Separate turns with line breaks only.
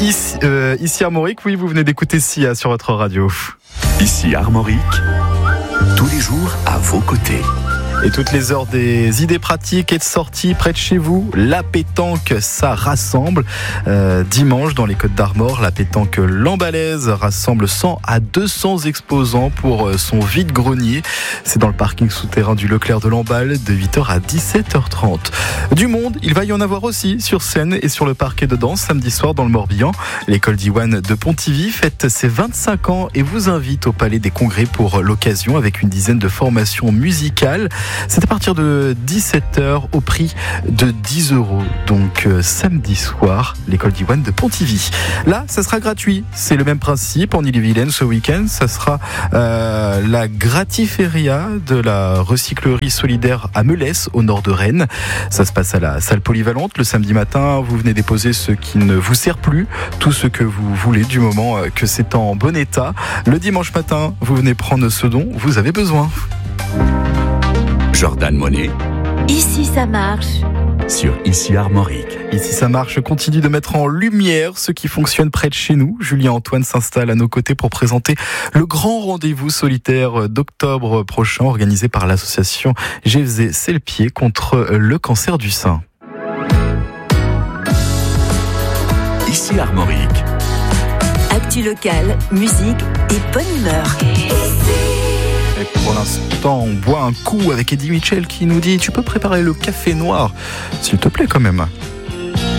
Ici Armorique, oui, vous venez d'écouter Sia sur votre radio.
Ici Armorique, tous les jours à vos côtés.
Et toutes les heures des idées pratiques et de sorties près de chez vous, la pétanque, ça rassemble. Dimanche, dans les Côtes d'Armor, la pétanque L'Embalaise rassemble 100 à 200 exposants pour son vide-grenier. C'est dans le parking souterrain du Leclerc de Lamballe de 8h à 17h30. Du monde, il va y en avoir aussi sur scène et sur le parquet de danse samedi soir dans le Morbihan. L'école d'Iwan de Pontivy fête ses 25 ans et vous invite au Palais des Congrès pour l'occasion avec une dizaine de formations musicales. C'est à partir de 17h au prix de 10 €. Donc samedi soir, l'école d'Iwan de Pontivy. Là, ça sera gratuit. C'est le même principe en Ille-et-Vilaine ce week-end. Ça sera la gratiféria de la recyclerie solidaire à Melès, au nord de Rennes. Ça se passe à la salle polyvalente. Le samedi matin, vous venez déposer ce qui ne vous sert plus, tout ce que vous voulez du moment que c'est en bon état. Le dimanche matin, vous venez prendre ce dont vous avez besoin.
Jordan Monet.
Ici ça marche.
Sur Ici Armorique.
Ici ça marche, continue de mettre en lumière ce qui fonctionne près de chez nous. Julien Antoine s'installe à nos côtés pour présenter le grand rendez-vous solitaire d'octobre prochain organisé par l'association GFZ C'est le pied contre le cancer du sein.
Ici Armorique.
Actu locale, musique et bonne humeur.
Et pour l'instant, on boit un coup avec Eddie Mitchell qui nous dit « Tu peux préparer le café noir, s'il te plaît quand même ».